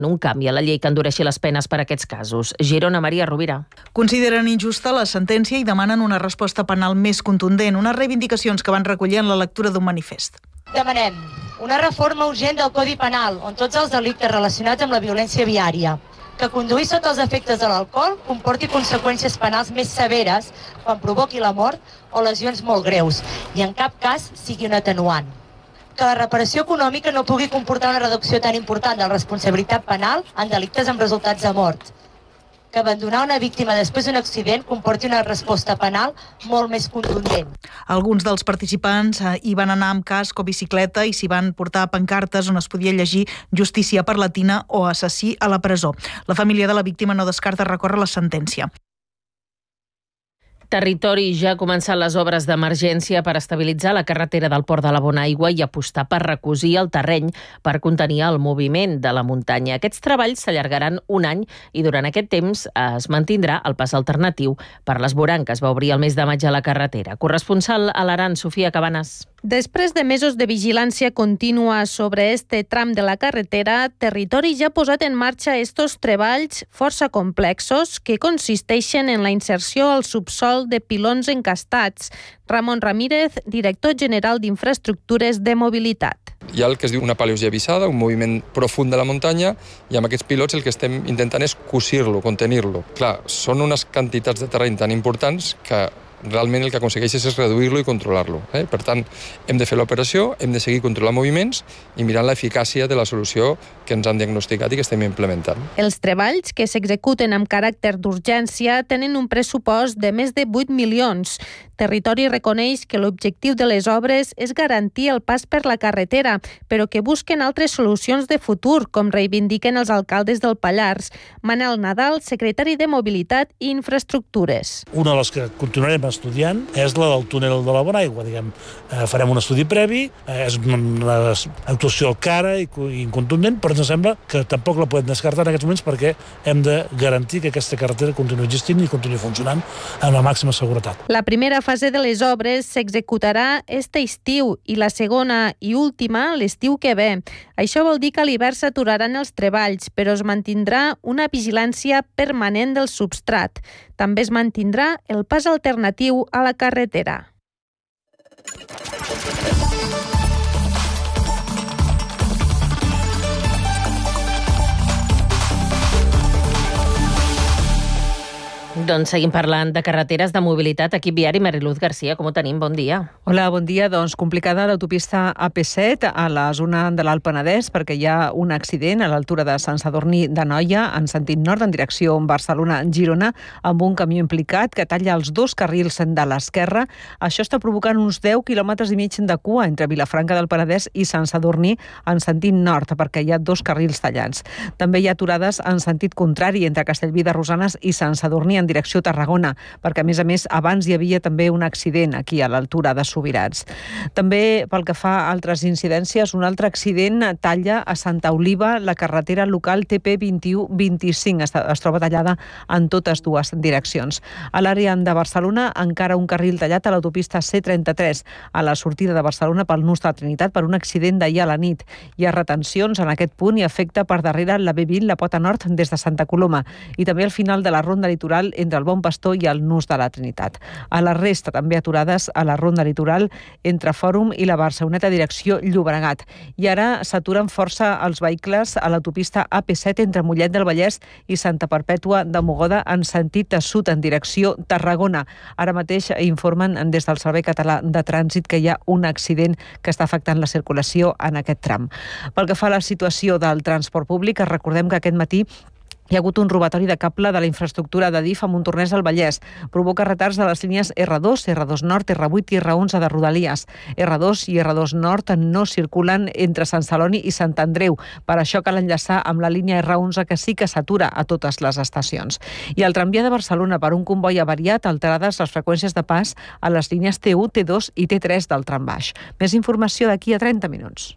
un canvi a la llei que endureixi les penes per a aquests casos. Girona, Maria Rovira. Consideren injusta la sentència i demanen una resposta penal més contundent, unes reivindicacions que van recollir en la lectura d'un manifest. Demanem una reforma urgent del Codi Penal, on tots els delictes relacionats amb la violència viària, que conduir sota els efectes de l'alcohol comporti conseqüències penals més severes quan provoqui la mort o lesions molt greus, i en cap cas sigui un atenuant. Que la reparació econòmica no pugui comportar una reducció tan important de la responsabilitat penal en delictes amb resultats de mort. Que abandonar una víctima després d'un accident comporti una resposta penal molt més contundent. Alguns dels participants hi van anar amb casc o bicicleta i s'hi van portar pancartes on es podia llegir justícia per la Tina o assassí a la presó. La família de la víctima no descarta recórrer la sentència. Territori ja ha començat les obres d'emergència per estabilitzar la carretera del Port de la Bonaigua i apostar per recosir el terreny per contenir el moviment de la muntanya. Aquests treballs s'allargaran un any i durant aquest temps es mantindrà el pas alternatiu per l'esborang que es va obrir el mes de maig a la carretera. Corresponsal a l'Aran, Sofia Cabanes. Després de mesos de vigilància contínua sobre este tram de la carretera, Territori ja ha posat en marxa estos treballs força complexos que consisteixen en la inserció al subsol de pilons encastats. Ramon Ramírez, director general d'Infraestructures de Mobilitat. Hi ha el que es diu una paleogia vissada, un moviment profund de la muntanya, i amb aquests pilots el que estem intentant és cosir-lo, contenir-lo. Clar, són unes quantitats de terreny tan importants que realment el que aconsegueixes és reduir-lo i controlar-lo. Per tant, hem de fer l'operació, hem de seguir controlant moviments i mirant l'eficàcia de la solució que ens han diagnosticat i que estem implementant. Els treballs, que s'executen amb caràcter d'urgència, tenen un pressupost de més de 8 milions. Territori reconeix que l'objectiu de les obres és garantir el pas per la carretera, però que busquen altres solucions de futur, com reivindiquen els alcaldes del Pallars. Manel Nadal, secretari de Mobilitat i Infraestructures. Una de les que continuarem estudiant és la del túnel de la Bonaigua. Farem un estudi previ, és una actuació cara i incontundent, però ens sembla que tampoc la podem descartar en aquests moments perquè hem de garantir que aquesta carretera continuï existint i continuï funcionant amb la màxima seguretat. La primera fase de les obres s'executarà este estiu i la segona i última l'estiu que ve. Això vol dir que a l'hivern s'aturaran els treballs, però es mantindrà una vigilància permanent del substrat. També es mantindrà el pas alternatiu a la carretera. Doncs seguim parlant de carreteres, de mobilitat. Equip viari, Mariluz Garcia, com ho tenim? Bon dia. Hola, bon dia. Doncs complicada l'autopista AP7 a la zona de l'Alt Penedès perquè hi ha un accident a l'altura de Sant Sadurní d'Anoia en sentit nord en direcció Barcelona-Girona amb un camió implicat que talla els dos carrils de l'esquerra. Això està provocant uns 10 quilòmetres i mig de cua entre Vilafranca del Penedès i Sant Sadurní en sentit nord perquè hi ha dos carrils tallats. També hi ha aturades en sentit contrari entre Castellví de Rosanes i Sant Sadurní en direcció Tarragona, perquè a més abans hi havia també un accident aquí a l'altura de Subirats. També pel que fa a altres incidències, un altre accident talla a Santa Oliva la carretera local TP 2125. Es troba tallada en totes dues direccions. A l'àrea de Barcelona encara un carril tallat a l'autopista C33 a la sortida de Barcelona pel nus de la Trinitat per un accident d'ahir a la nit. Hi ha retencions en aquest punt i afecta per darrere la B20, la Pota Nord, des de Santa Coloma i també al final de la ronda litoral entre el Bon Pastor i el nus de la Trinitat. A la resta també aturades a la ronda litoral entre Fòrum i la Barceloneta direcció Llobregat. I ara s'aturen força els vehicles a l'autopista AP7 entre Mollet del Vallès i Santa Perpètua de Mogoda en sentit sud en direcció Tarragona. Ara mateix informen des del Servei Català de Trànsit que hi ha un accident que està afectant la circulació en aquest tram. Pel que fa a la situació del transport públic, recordem que aquest matí hi ha hagut un robatori de cable de la infraestructura de DIF a Montornès del Vallès. Provoca retards de les línies R2, R2 Nord, R8 i R11 de Rodalies. R2 i R2 Nord no circulen entre Sant Celoni i Sant Andreu. Per això cal enllaçar amb la línia R11 que sí que s'atura a totes les estacions. I al tramvia de Barcelona, per un comboi avariat, alterades les freqüències de pas a les línies T1, T2 i T3 del trambaix. Més informació d'aquí a 30 minuts.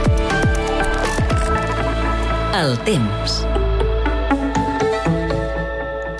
El temps.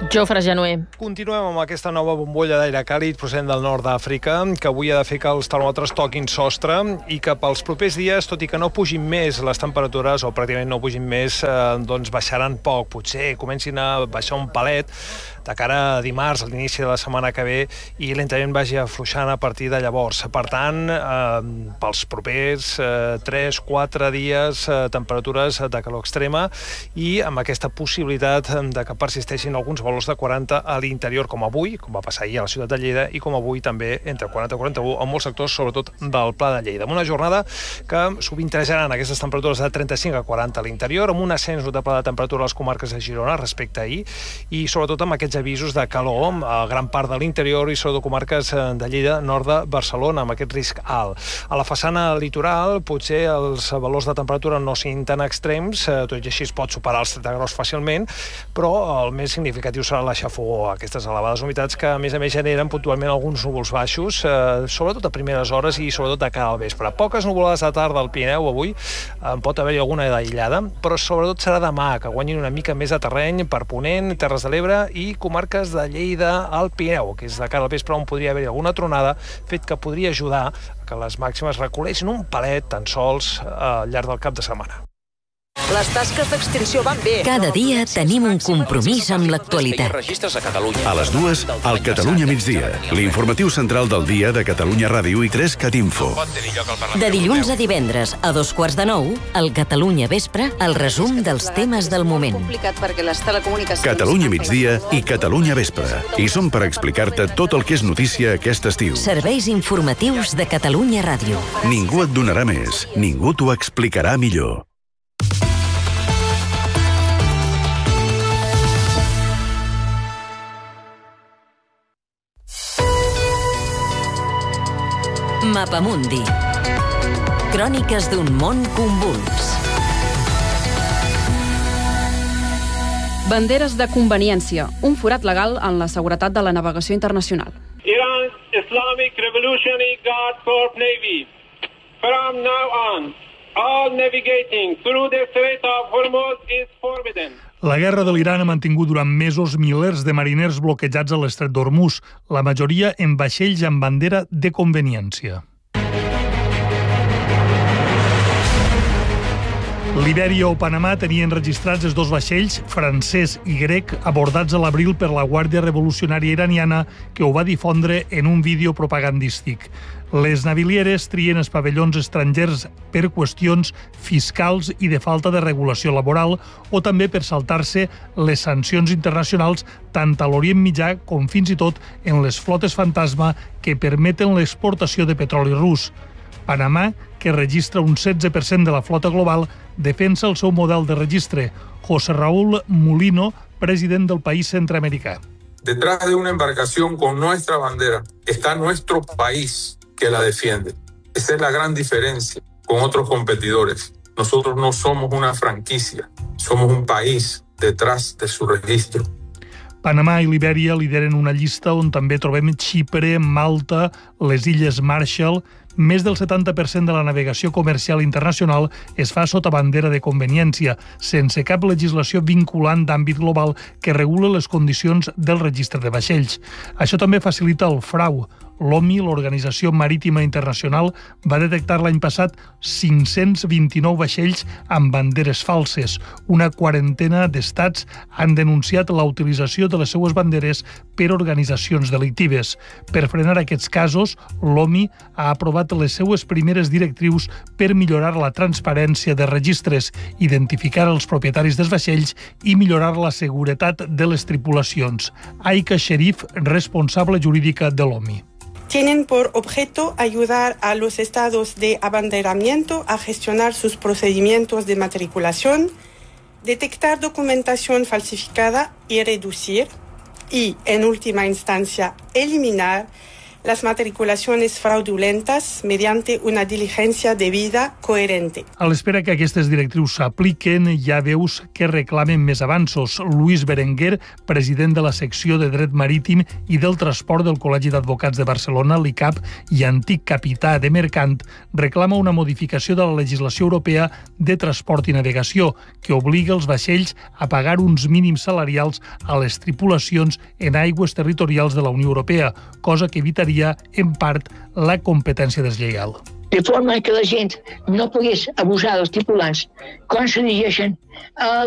Jofre Januer. Continuem amb aquesta nova bombolla d'aire càlid procedent del nord d'Àfrica, que avui ha de fer que els termòmetres toquin sostre i que pels propers dies, tot i que no pugin més les temperatures, o pràcticament no pugin més, doncs baixaran poc. Potser comencin a baixar un palet de cara a dimarts, a l'inici de la setmana que ve, i lentament vagi afluixant a partir de llavors. Per tant, pels propers 3-4 dies, temperatures de calor extrema i amb aquesta possibilitat de que persisteixin alguns valors de 40 a l'interior, com avui, com va passar ahir a la ciutat de Lleida, i com avui també entre 40 i 41 en molts sectors, sobretot del Pla de Lleida. Amb una jornada que sovintejaran aquestes temperatures de 35 a 40 a l'interior, amb un ascens notable de temperatura a les comarques de Girona respecte a ahir, i sobretot amb aquests avisos de calor a gran part de l'interior i sobretot comarques de Lleida, nord de Barcelona, amb aquest risc alt. A la façana litoral potser els valors de temperatura no siguin tan extrems, tot i així es pot superar els 30 graus fàcilment, però el més significatiu serà la xafogor, aquestes elevades humitats que a més generen puntualment alguns núvols baixos, sobretot a primeres hores i sobretot de cara al vespre. Poques nuvolades de tarda al Pirineu avui, pot haver-hi alguna d'aïllada, però sobretot serà demà, que guanyin una mica més de terreny per Ponent, Terres de l'Ebre i comarques de Lleida al Pirineu, que és de cara al vespre on podria haver-hi alguna tronada, fet que podria ajudar que les màximes reculessin un palet tan sols al llarg del cap de setmana. Les tasques d'extinció van bé. Cada dia tenim un compromís amb l'actualitat. A les 2, al Catalunya migdia, l'informatiu central del dia de Catalunya Ràdio i 3 Catinfo. De dilluns a divendres a 8:45, al Catalunya Vespre, el resum dels temes del moment. Catalunya migdia i Catalunya Vespre. I som per explicar-te tot el que és notícia aquest estiu. Serveis informatius de Catalunya Ràdio. Ningú et donarà més, ningú t'ho explicarà millor. Mapamundi. Cròniques d'un món convuls. Banderes de conveniència, un forat legal en la seguretat de la navegació internacional. Iran's Islamic Revolutionary Guard Corps Navy. From now on, all navigating through the Strait of Hormuz is forbidden. La guerra de l'Iran ha mantingut durant mesos milers de mariners bloquejats a l'estret d'Hormuz, la majoria en vaixells amb bandera de conveniència. Libèria o Panamà tenien registrats els dos vaixells, francès i grec, abordats a l'abril per la Guàrdia Revolucionària Iraniana, que ho va difondre en un vídeo propagandístic. Les navilieres trien els pavellons estrangers per qüestions fiscals i de falta de regulació laboral o també per saltar-se les sancions internacionals tant a l'Orient Mitjà com fins i tot en les flotes fantasma que permeten l'exportació de petroli rus. Panamà, que registra un 16% de la flota global, defensa el seu model de registre. José Raúl Mulino, president del país centroamericà. Detrás de una embarcación con nuestra bandera está nuestro país que la defiende. Esa es la gran diferencia con otros competidores. Nosotros no somos una franquicia, somos un país detrás de su registro. Panamà i Libèria lideren una llista on també trobem Xipre, Malta, les Illes Marshall. Més del 70% de la navegació comercial internacional es fa sota bandera de conveniència, sense cap legislació vinculant d'àmbit global que regula les condicions del registre de vaixells. Això també facilita el frau. L'OMI, l'Organització Marítima Internacional, va detectar l'any passat 529 vaixells amb banderes falses. Una quarantena d'estats han denunciat la utilització de les seues banderes per organitzacions delictives. Per frenar aquests casos, l'OMI ha aprovat les seues primeres directrius per millorar la transparència de registres, identificar els propietaris dels vaixells i millorar la seguretat de les tripulacions. Aika Sherif, responsable jurídica de l'OMI. Tienen por objeto ayudar a los estados de abanderamiento a gestionar sus procedimientos de matriculación, detectar documentación falsificada y reducir, y, en última instancia, eliminar las matriculaciones fraudulentas mediante una diligencia debida coherente. A l'espera que aquestes directrius s'apliquen, hi ha veus que reclamen més avanços. Lluís Berenguer, president de la secció de Dret Marítim i del Transport del Col·legi d'Advocats de Barcelona, l'ICAP, i antic capità de Mercant, reclama una modificació de la legislació europea de transport i navegació que obliga els vaixells a pagar uns mínims salarials a les tripulacions en aigües territorials de la Unió Europea, cosa que evitaria en part la competència deslleial. De forma que la gent no pogués abusar dels tripulants quan se dirigeixen a